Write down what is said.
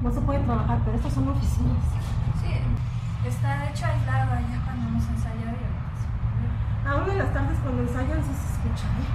No se puede trabajar, pero estas son oficinas. Sí, está de hecho aislado allá cuando hemos ensayado y ahorita se volvió. Aún en las tardes cuando ensayan sí se escucha, ¿eh?